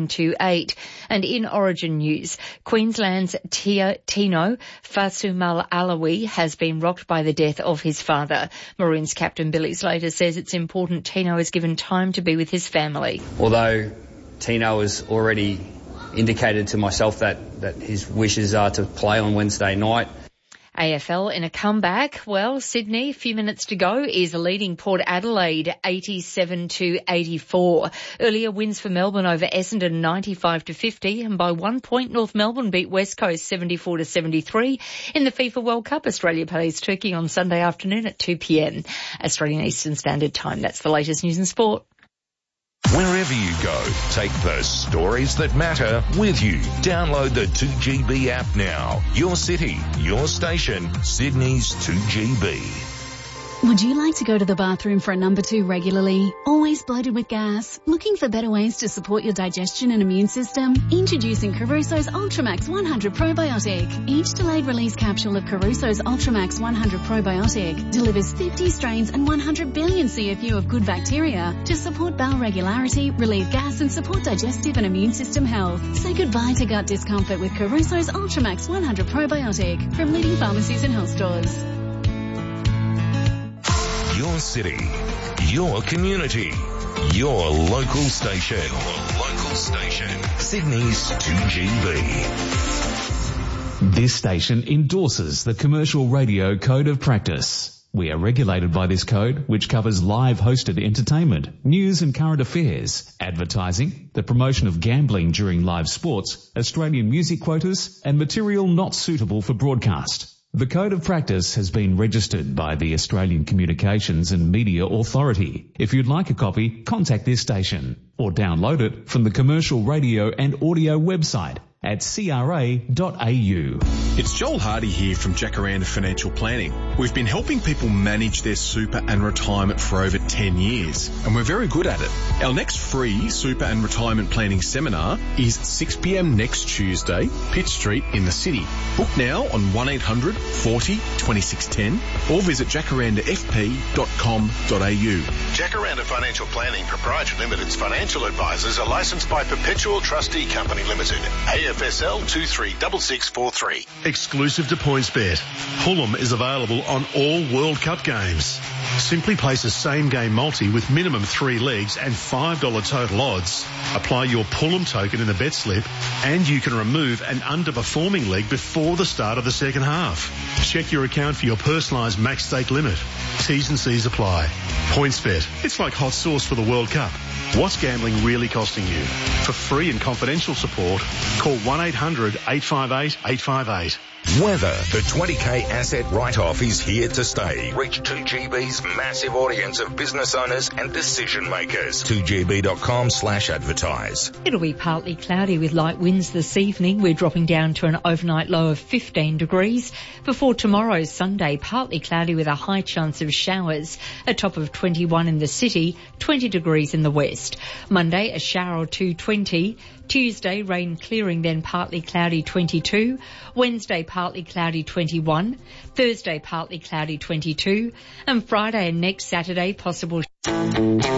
928. And in Origin news, Queensland's Tino Fasumal Alawi has been rocked by the death of his father. Maroons captain Billy Slater says it's important Tino is given time to be with his family. Although Tino has already indicated to myself that his wishes are to play on Wednesday night. AFL in a comeback. Well, Sydney, a few minutes to go, is leading Port Adelaide 87-84. Earlier wins for Melbourne over Essendon 95-50, and by 1 point North Melbourne beat West Coast 74-73. In the FIFA World Cup, Australia plays Turkey on Sunday afternoon at 2 p.m. Australian Eastern Standard Time. That's the latest news and sport. Wherever you go, take the stories that matter with you. Download the 2GB app now. Your city, your station, Sydney's 2GB. Would you like to go to the bathroom for a number 2 regularly? Always bloated with gas? Looking for better ways to support your digestion and immune system? Introducing Caruso's Ultramax 100 Probiotic. Each delayed release capsule of Caruso's Ultramax 100 Probiotic delivers 50 strains and 100 billion CFU of good bacteria to support bowel regularity, relieve gas and support digestive and immune system health. Say goodbye to gut discomfort with Caruso's Ultramax 100 Probiotic from leading pharmacies and health stores. Your city, your community, your local station. Your local station. Sydney's 2GB. This station endorses the Commercial Radio Code of Practice. We are regulated by this code, which covers live hosted entertainment, news and current affairs, advertising, the promotion of gambling during live sports, Australian music quotas, and material not suitable for broadcast. The Code of Practice has been registered by the Australian Communications and Media Authority. If you'd like a copy, contact this station or download it from the Commercial Radio and Audio website at cra.au. It's Joel Hardy here from Jacaranda Financial Planning. We've been helping people manage their super and retirement for over 10 years, and we're very good at it. Our next free super and retirement planning seminar is 6 p.m. next Tuesday, Pitt Street in the city. Book now on 1800 40 2610 or visit jacarandafp.com.au. Jacaranda Financial Planning Proprietary Limited's financial advisors are licensed by Perpetual Trustee Company Limited, AFSL 236643. Exclusive to PointsBet, Pullum is available on all World Cup games. Simply place a same-game multi with minimum 3 legs and $5 total odds. Apply your Pullum token in the bet slip and you can remove an underperforming leg before the start of the second half. Check your account for your personalised max stake limit. T's and C's apply. PointsBet, it's like hot sauce for the World Cup. What's gambling really costing you? For free and confidential support, call 1-800-858-858. Weather. The 20K asset write-off is here to stay. Reach 2GB's massive audience of business owners and decision makers. 2GB.com/advertise. It'll be partly cloudy with light winds this evening. We're dropping down to an overnight low of 15 degrees. Before tomorrow, Sunday, partly cloudy with a high chance of showers. A top of 21 in the city, 20 degrees in the west. Monday, a shower or two, 20. Tuesday, rain clearing, then partly cloudy, 22. Wednesday, partly cloudy, 21. Thursday, partly cloudy, 22. And Friday and next Saturday, possible